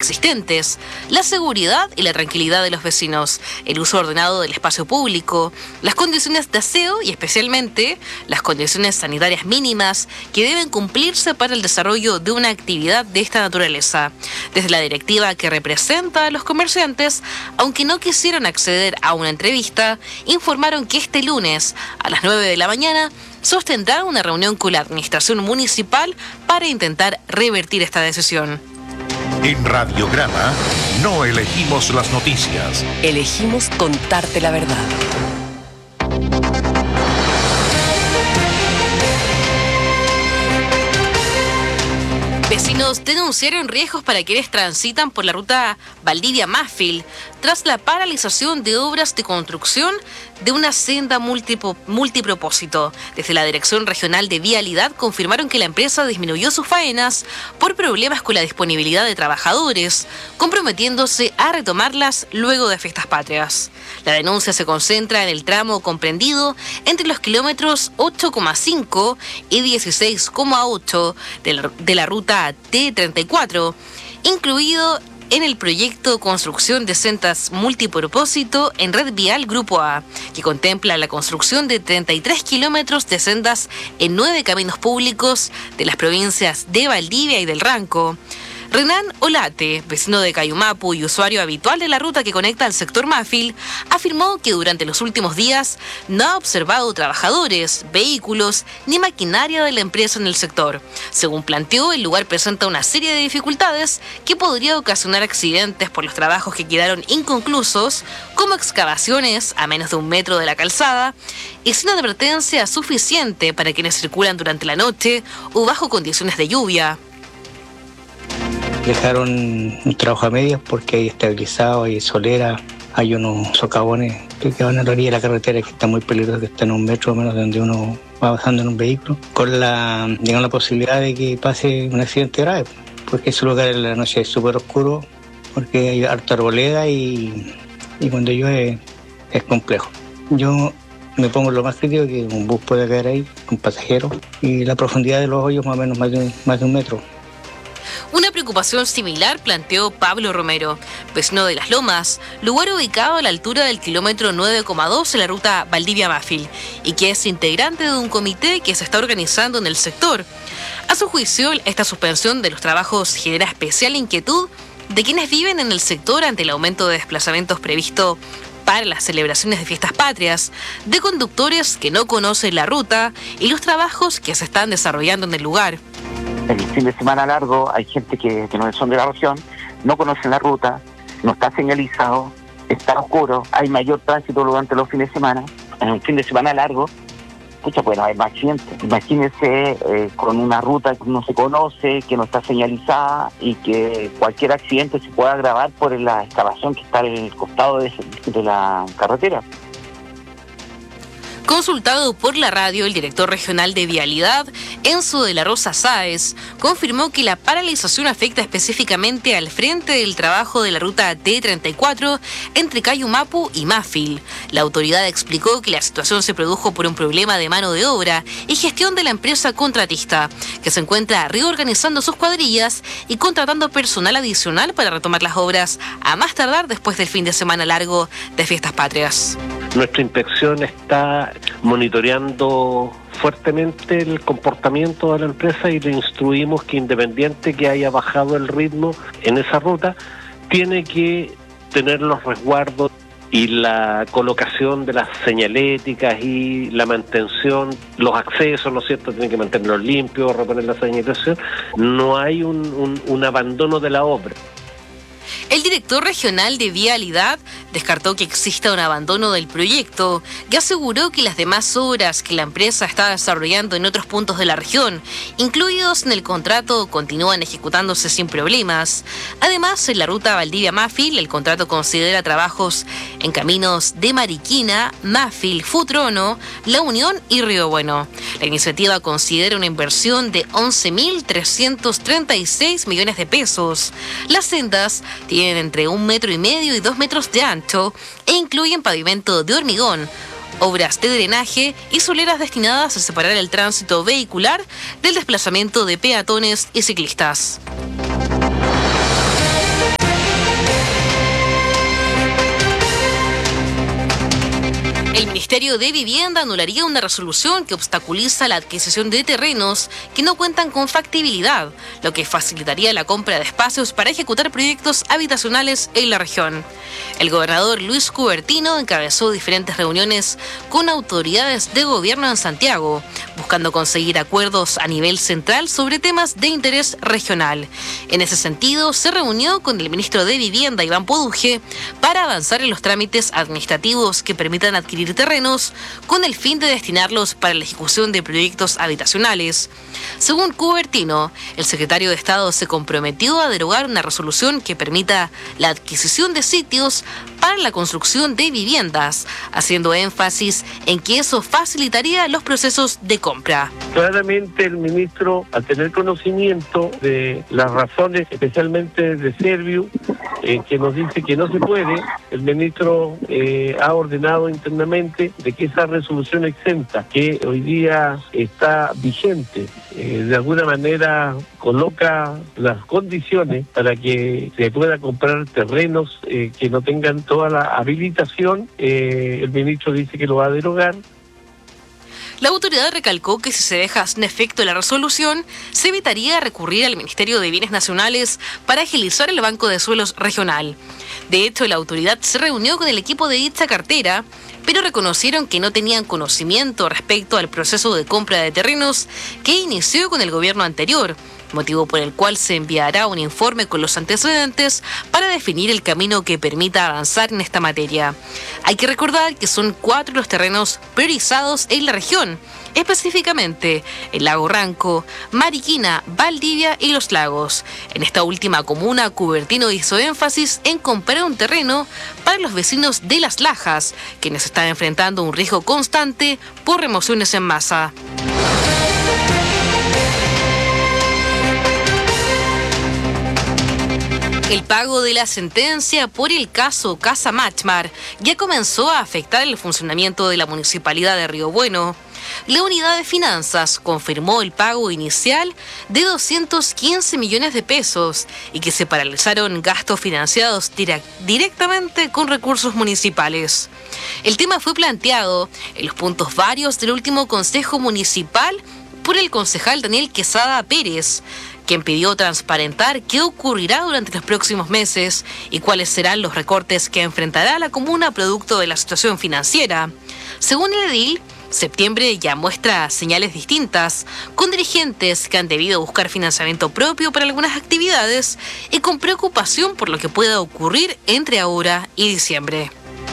existentes, la seguridad y la tranquilidad de los vecinos, el uso ordenado del espacio público, las condiciones de aseo y especialmente las condiciones sanitarias mínimas que deben cumplirse para el desarrollo de una actividad de esta naturaleza. Desde la directiva que representa a los comerciantes, aunque no quisieron acceder a una entrevista, informaron que este lunes a las 9 de la mañana sostendrán una reunión con la administración municipal para intentar revertir esta decisión. En Radiograma no elegimos las noticias. Elegimos contarte la verdad. Vecinos denunciaron riesgos para quienes transitan por la ruta Valdivia-Máfil tras la paralización de obras de construcción de una senda multipropósito. Desde la Dirección Regional de Vialidad confirmaron que la empresa disminuyó sus faenas por problemas con la disponibilidad de trabajadores, comprometiéndose a retomarlas luego de fiestas patrias. La denuncia se concentra en el tramo comprendido entre los kilómetros 8,5 y 16,8 de la ruta T34, incluido en el proyecto Construcción de Sendas Multipropósito en Red Vial Grupo A, que contempla la construcción de 33 kilómetros de sendas en 9 caminos públicos de las provincias de Valdivia y del Ranco. Renan Olate, vecino de Cayumapu y usuario habitual de la ruta que conecta al sector Máfil, afirmó que durante los últimos días no ha observado trabajadores, vehículos ni maquinaria de la empresa en el sector. Según planteó, el lugar presenta una serie de dificultades que podría ocasionar accidentes por los trabajos que quedaron inconclusos, como excavaciones a menos de 1 metro de la calzada y sin advertencia suficiente para quienes circulan durante la noche o bajo condiciones de lluvia. Dejaron un trabajo a medias porque hay estabilizado, hay solera, hay unos socavones que van a la orilla de la carretera que está muy peligroso, que están a 1 metro o menos de donde uno va bajando en un vehículo, con la posibilidad de que pase un accidente grave, porque ese lugar en la noche es súper oscuro, porque hay harta arboleda y cuando llueve es complejo. Yo me pongo lo más crítico que un bus puede caer ahí, con pasajeros, y la profundidad de los hoyos más o menos más de 1 metro. Una preocupación similar planteó Pablo Romero, vecino de Las Lomas, lugar ubicado a la altura del kilómetro 9,2 en la ruta Valdivia-Máfil, y que es integrante de un comité que se está organizando en el sector. A su juicio, esta suspensión de los trabajos genera especial inquietud de quienes viven en el sector ante el aumento de desplazamientos previsto para las celebraciones de fiestas patrias, de conductores que no conocen la ruta y los trabajos que se están desarrollando en el lugar. El fin de semana largo hay gente que no son de la región, no conocen la ruta, no está señalizado, está oscuro, hay mayor tránsito durante los fines de semana. En un fin de semana largo, pueden haber más accidentes. Imagínense con una ruta que no se conoce, que no está señalizada y que cualquier accidente se pueda agravar por la excavación que está en el costado de la carretera. Consultado por la radio, el director regional de Vialidad, Enzo de la Rosa Sáez, confirmó que la paralización afecta específicamente al frente del trabajo de la ruta T34 entre Cayumapu y Máfil. La autoridad explicó que la situación se produjo por un problema de mano de obra y gestión de la empresa contratista, que se encuentra reorganizando sus cuadrillas y contratando personal adicional para retomar las obras a más tardar después del fin de semana largo de Fiestas Patrias. Nuestra inspección está monitoreando fuertemente el comportamiento de la empresa y le instruimos que independiente que haya bajado el ritmo en esa ruta, tiene que tener los resguardos y la colocación de las señaléticas y la mantención, los accesos, ¿no es cierto?, tienen que mantenerlos limpios, reponer la señalización. No hay un abandono de la obra. El director regional de Vialidad descartó que exista un abandono del proyecto y aseguró que las demás obras que la empresa está desarrollando en otros puntos de la región, incluidos en el contrato, continúan ejecutándose sin problemas. Además, en la ruta Valdivia-Máfil, el contrato considera trabajos en caminos de Mariquina, Máfil, Futrono, La Unión y Río Bueno. La iniciativa considera una inversión de 11.336 millones de pesos. Las sendas tienen entre 1,5 metros y 2 metros de ancho e incluyen pavimento de hormigón, obras de drenaje y soleras destinadas a separar el tránsito vehicular del desplazamiento de peatones y ciclistas. Ministerio de Vivienda anularía una resolución que obstaculiza la adquisición de terrenos que no cuentan con factibilidad, lo que facilitaría la compra de espacios para ejecutar proyectos habitacionales en la región. El gobernador Luis Cubertino encabezó diferentes reuniones con autoridades de gobierno en Santiago, buscando conseguir acuerdos a nivel central sobre temas de interés regional. En ese sentido, se reunió con el ministro de Vivienda, Iván Poduje, para avanzar en los trámites administrativos que permitan adquirir terrenos con el fin de destinarlos para la ejecución de proyectos habitacionales. Según Cubertino, el secretario de Estado se comprometió a derogar una resolución que permita la adquisición de sitios para la construcción de viviendas, haciendo énfasis en que eso facilitaría los procesos de compra. Claramente el ministro, al tener conocimiento de las razones, especialmente de Serviu, que nos dice que no se puede, el ministro ha ordenado internamente de que esa resolución exenta, que hoy día está vigente, de alguna manera coloca las condiciones para que se pueda comprar terrenos que no tengan toda la habilitación. El ministro dice que lo va a derogar. La autoridad recalcó que si se deja sin efecto la resolución, se evitaría recurrir al Ministerio de Bienes Nacionales para agilizar el Banco de Suelos regional. De hecho, la autoridad se reunió con el equipo de dicha cartera, pero reconocieron que no tenían conocimiento respecto al proceso de compra de terrenos que inició con el gobierno anterior, motivo por el cual se enviará un informe con los antecedentes para definir el camino que permita avanzar en esta materia. Hay que recordar que son 4 los terrenos priorizados en la región, específicamente el Lago Ranco, Mariquina, Valdivia y Los Lagos. En esta última comuna, Cubertino hizo énfasis en comprar un terreno para los vecinos de Las Lajas, quienes están enfrentando un riesgo constante por remociones en masa. El pago de la sentencia por el caso Casa Machmar ya comenzó a afectar el funcionamiento de la Municipalidad de Río Bueno. La Unidad de Finanzas confirmó el pago inicial de 215 millones de pesos y que se paralizaron gastos financiados directamente con recursos municipales. El tema fue planteado en los puntos varios del último Consejo Municipal por el concejal Daniel Quesada Pérez, quien pidió transparentar qué ocurrirá durante los próximos meses y cuáles serán los recortes que enfrentará la comuna producto de la situación financiera. Según el edil, septiembre ya muestra señales distintas, con dirigentes que han debido buscar financiamiento propio para algunas actividades y con preocupación por lo que pueda ocurrir entre ahora y diciembre.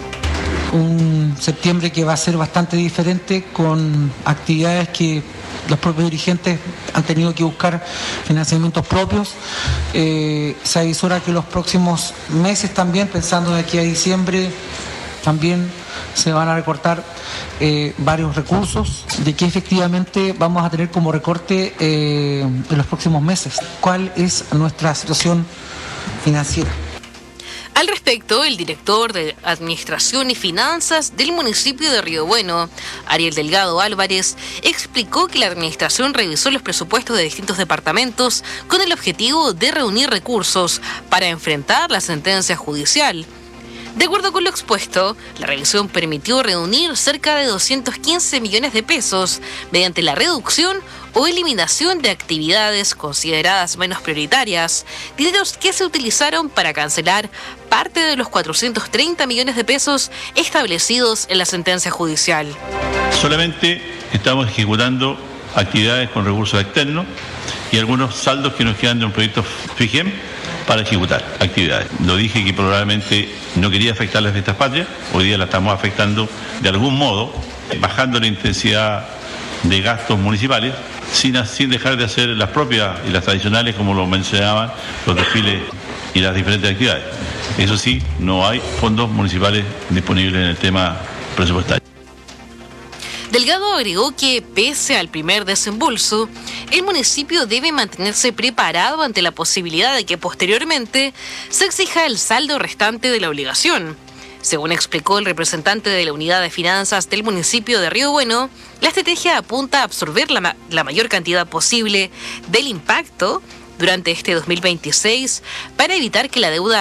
Un septiembre que va a ser bastante diferente, con actividades que los propios dirigentes han tenido que buscar financiamientos propios. Se avisora que los próximos meses también, pensando de aquí a diciembre, también se van a recortar varios recursos, de que efectivamente vamos a tener como recorte en los próximos meses. ¿Cuál es nuestra situación financiera? Al respecto, el director de Administración y Finanzas del municipio de Río Bueno, Ariel Delgado Álvarez, explicó que la administración revisó los presupuestos de distintos departamentos con el objetivo de reunir recursos para enfrentar la sentencia judicial. De acuerdo con lo expuesto, la revisión permitió reunir cerca de 215 millones de pesos mediante la reducción o eliminación de actividades consideradas menos prioritarias, dineros que se utilizaron para cancelar parte de los 430 millones de pesos establecidos en la sentencia judicial. Solamente estamos ejecutando actividades con recursos externos y algunos saldos que nos quedan de un proyecto FIGEM para ejecutar actividades. Lo dije que probablemente no quería afectar las fiestas patrias, hoy día la estamos afectando de algún modo, bajando la intensidad de gastos municipales, sin dejar de hacer las propias y las tradicionales, como lo mencionaban, los desfiles y las diferentes actividades. Eso sí, no hay fondos municipales disponibles en el tema presupuestario. Delgado agregó que, pese al primer desembolso, el municipio debe mantenerse preparado ante la posibilidad de que posteriormente se exija el saldo restante de la obligación. Según explicó el representante de la Unidad de Finanzas del municipio de Río Bueno, la estrategia apunta a absorber la mayor cantidad posible del impacto durante este 2026 para evitar que la deuda